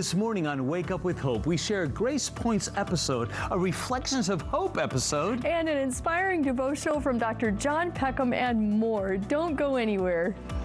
This morning on Wake Up with Hope, we share a Grace Points episode, a Reflections of Hope episode, and an inspiring devotional from Dr. John Peckham, and more. Don't go anywhere.